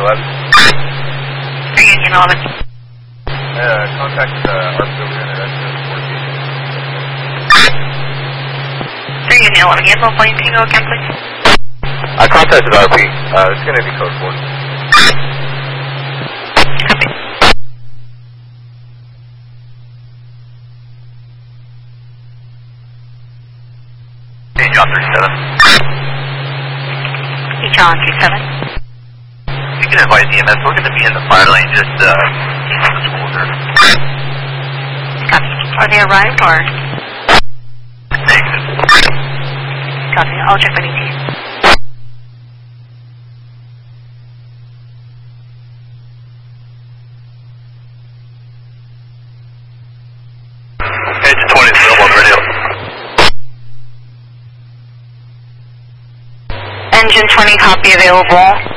11. 3 Union 11. Contact RP over here. That's 3 Union 11. Yes, what volume can you go again, please? I contacted RP. It's going to be code 4. Copy. Hey, John 37. Hey, John 37. You can advise EMS. We're going to be in the fire lane just east of the school here. Copy. Are they arrived or? Negative. Copy. I'll check my ETA. Engine 20 is available on the radio. Engine 20, copy available.